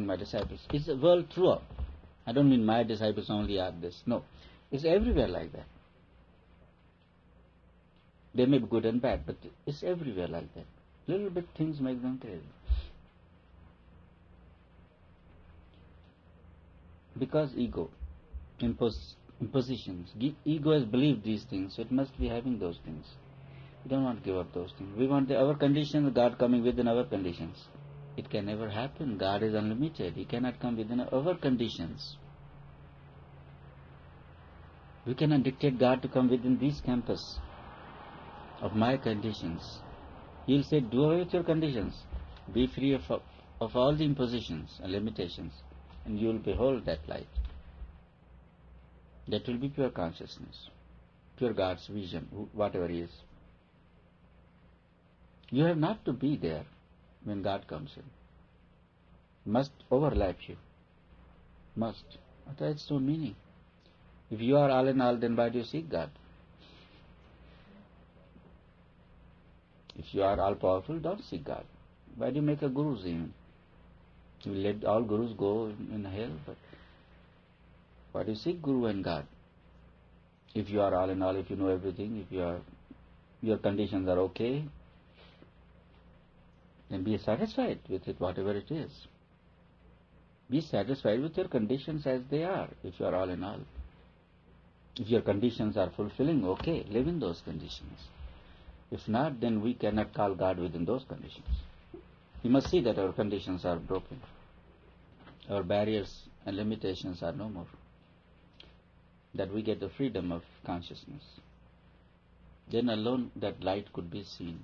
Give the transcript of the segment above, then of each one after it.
my disciples. It's the world throughout. I don't mean my disciples only are this. No. It's everywhere like that. They may be good and bad, but it's everywhere like that. Little bit things make them crazy. Because ego, impositions. Ego has believed these things, so it must be having those things. We don't want to give up those things. We want our conditions, God coming within our conditions. It can never happen. God is unlimited. He cannot come within our conditions. We cannot dictate God to come within this campus of my conditions. He'll say, do away with your conditions. Be free of all the impositions and limitations, and you will behold that light. That will be pure consciousness, pure God's vision, whatever he is. You have not to be there when God comes in. Must overlap you. Must. Otherwise it's no meaning. If you are all in all, then why do you seek God? If you are all powerful, don't seek God. Why do you make a gurus even? You let all gurus go in hell, but why do you seek Guru and God? If you are all in all, if you know everything, if your conditions are okay, then be satisfied with it, whatever it is. Be satisfied with your conditions as they are, if you are all in all. If your conditions are fulfilling, okay, live in those conditions. If not, then we cannot call God within those conditions. We must see that our conditions are broken. Our barriers and limitations are no more. That we get the freedom of consciousness. Then alone that light could be seen.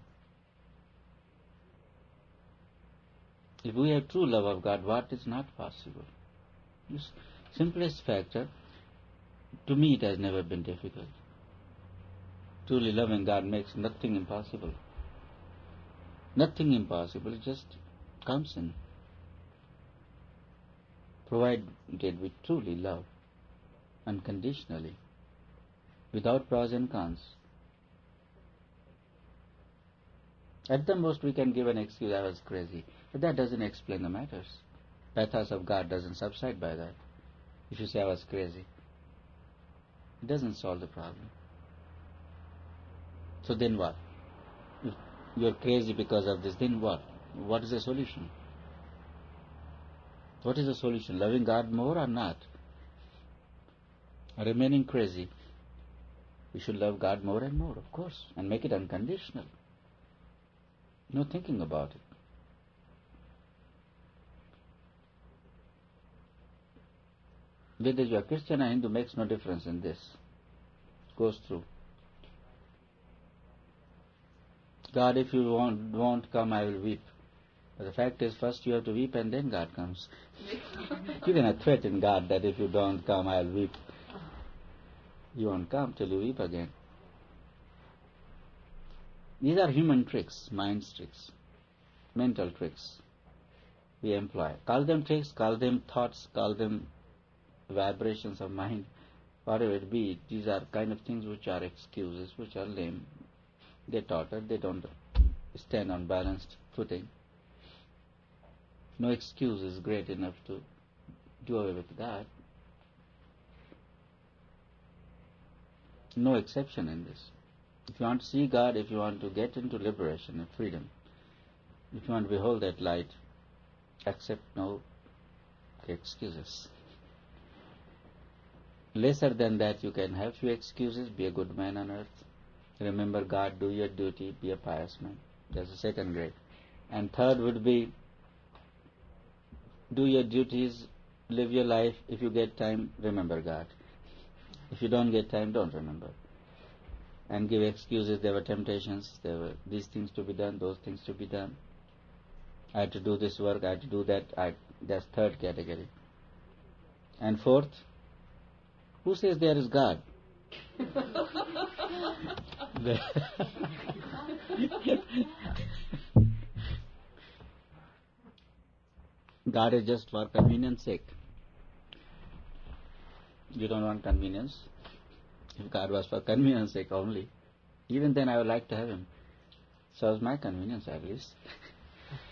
If we have true love of God, what is not possible? This simplest factor, to me it has never been difficult. Truly loving God makes nothing impossible. Nothing impossible, it just comes in. Provided we truly love, unconditionally, without pros and cons. At the most we can give an excuse, I was crazy. But that doesn't explain the matters. Pathos of God doesn't subside by that. If you say I was crazy, it doesn't solve the problem. So then what? If you're crazy because of this, then what? What is the solution? What is the solution? Loving God more or not? Remaining crazy. We should love God more and more, of course, and make it unconditional. No thinking about it. Whether you are Christian or Hindu makes no difference in this. Goes through. God, if you won't come, I will weep. But the fact is, first you have to weep and then God comes. You cannot threaten God that if you don't come, I will weep. You won't come till you weep again. These are human tricks, mind tricks, mental tricks we employ. Call them tricks, call them thoughts, call them vibrations of mind, whatever it be. These are kind of things which are excuses, which are lame. They totter, they don't stand on balanced footing. No excuse is great enough to do away with God. No exception in this. If you want to see God, if you want to get into liberation and freedom, if you want to behold that light, accept no excuses. Lesser than that, you can have few excuses, be a good man on earth. Remember God, do your duty, be a pious man. That's the second grade. And third would be, do your duties, live your life. If you get time, remember God. If you don't get time, don't remember. And give excuses. There were temptations, there were these things to be done, those things to be done. I had to do this work, I had to do that. That's third category. And fourth, who says there is God? God is just for convenience sake. You don't want convenience. If God was for convenience sake only, even then I would like to have Him. Serves my convenience at least.